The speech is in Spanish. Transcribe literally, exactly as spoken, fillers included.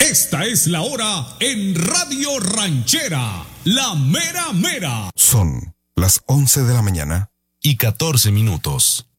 Esta es la hora en Radio Ranchera, la mera mera. Son las once de la mañana y catorce minutos.